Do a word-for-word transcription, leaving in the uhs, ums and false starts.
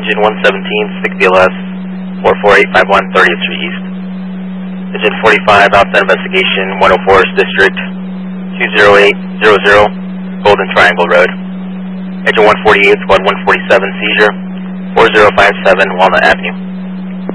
Engine one seventeen, six B L S, four four eight five one, thirtieth Street East. Engine forty-five, outside investigation, one oh four District, two zero eight zero zero, Golden Triangle Road. Engine one forty-eight, squad one forty-seven, seizure, four zero five seven, Walnut Avenue.